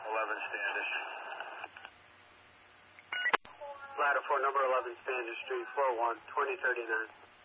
11 Standish. Ladder 4, number 11 Standish Street, 41, 2039.